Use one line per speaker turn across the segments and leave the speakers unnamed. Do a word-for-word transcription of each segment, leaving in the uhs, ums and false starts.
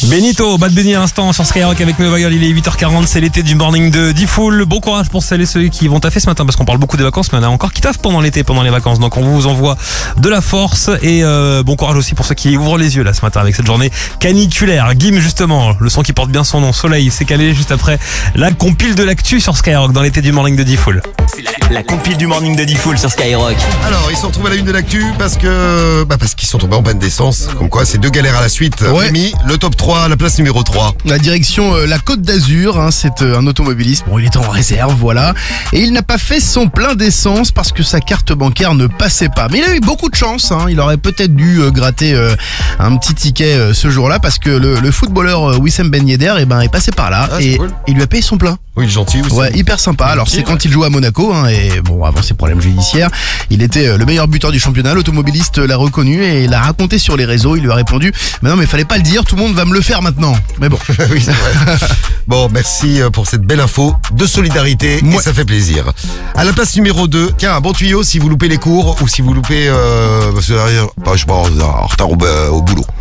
Benito, Bad Bunny à l'instant sur Skyrock avec Nueva York, il est huit heures quarante, c'est l'été du morning de D-Fool. Bon courage pour celles et ceux qui vont taffer ce matin parce qu'on parle beaucoup des vacances, mais on a encore qui taffent pendant l'été, pendant les vacances. Donc on vous envoie de la force et euh, bon courage aussi pour ceux qui ouvrent les yeux là ce matin avec cette journée caniculaire. Gim justement, le son qui porte bien son nom, Soleil, c'est calé juste après la compile de l'actu sur Skyrock dans l'été du morning de D-Fool.
C'est la, la compile du morning de D-Fool sur Skyrock.
Alors, ils sont retrouvés à la une de l'actu parce que bah parce qu'ils sont tombés en panne d'essence. Comme quoi, c'est deux galères à la suite.
Ouais.
Rémi, le top trois, la place numéro trois.
La direction euh, la Côte d'Azur, hein, c'est euh, un automobiliste. Bon, il était en réserve, voilà. Et il n'a pas fait son plein d'essence parce que sa carte bancaire ne passait pas. Mais il a eu beaucoup de chance, hein. Il aurait peut-être dû euh, gratter euh, un petit ticket euh, ce jour-là parce que le, le footballeur euh, Wissem Ben Yedder eh ben, est passé par là
Ah,
et
cool.
il lui a payé son plein.
Oui, gentil aussi.
Ouais, hyper sympa. Alors c'est quand il jouait à Monaco, hein, et bon, avant ses problèmes judiciaires, il était euh, le meilleur buteur du championnat. L'automobiliste l'a reconnu et l'a raconté sur les réseaux. Il lui a répondu: mais non, mais fallait pas le dire, tout le monde va me le faire maintenant. Mais bon.
Oui, c'est vrai. Bon, merci pour cette belle info de solidarité
Ouais.
et ça fait plaisir. À la place numéro deux, tiens, un bon tuyau si vous loupez les cours ou si vous loupez, euh, parce que, euh, bah, je sais pas, en retard au, euh, au boulot.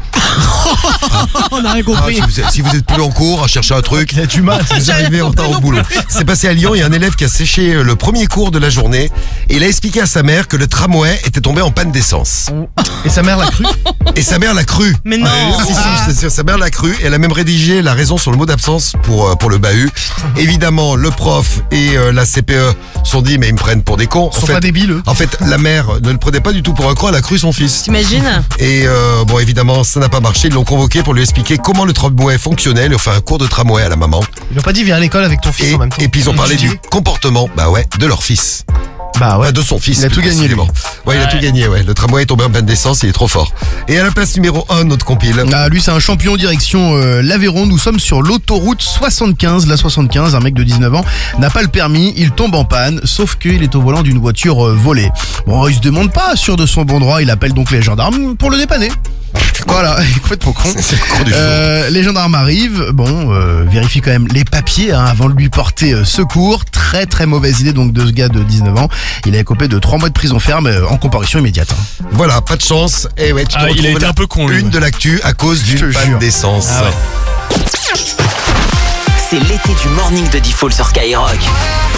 On a rien
Ah,
compris.
si, vous êtes, si vous êtes plus en cours à chercher un truc,
Tu m'as.
vous arrivez en retard au boulot. C'est passé à Lyon, il y a un élève qui a séché le premier cours de la journée et il a expliqué à sa mère que le tramway était tombé en panne d'essence.
Et sa mère l'a cru.
Et sa mère l'a cru.
Mais non.
Ah, si, si, je t'assure, sa mère l'a cru. Elle a même rédigé la raison sur le mot d'absence pour, euh, pour le bahut. Évidemment, le prof et euh, la C P E se sont dit, mais ils me prennent pour des cons.
Ils sont pas débiles, eux.
En fait, la mère ne le prenait pas du tout pour un con, elle a cru son fils.
T'imagines?
Et euh, bon, évidemment, ça n'a pas marché. Ils l'ont convoqué pour lui expliquer comment le tramway fonctionnait. Il a fait un cours de tramway à la maman.
Ils n'ont pas dit viens à l'école avec ton fils
Et,
en même temps.
et puis ils ont parlé
Didier.
du comportement, bah ouais, de leur fils.
Bah ouais.
Ouais, de son fils.
Il a
plus
tout gagné, lui.
précisément. Ouais, il a tout gagné, ouais. Le tramway est tombé en panne d'essence, il est trop fort. Et à la place numéro un, notre compile.
Ah, lui c'est un champion direction euh, l'Aveyron. Nous sommes sur l'autoroute soixante-quinze. La soixante-quinze, un mec de dix-neuf ans n'a pas le permis, il tombe en panne, sauf qu'il est au volant d'une voiture euh, volée. Bon, il se demande pas, sûr de son bon droit, il appelle donc les gendarmes pour le dépanner. Voilà, il est complètement con.
C'est le cours du jour.
Euh, les gendarmes arrivent, bon, euh, vérifient quand même les papiers hein, avant de lui porter euh, secours. Très très mauvaise idée donc de ce gars de dix-neuf ans. Il a écopé de trois mois de prison ferme euh, en comparution immédiate. Hein.
Voilà, pas de chance. Et ouais, tu te
Ah, il a
retrouves
été
là,
un peu con, lui.
une de l'actu à cause
Je
d'une
te
panne
jure.
d'essence.
Ah ouais.
C'est l'été du morning de D-Fool sur Skyrock.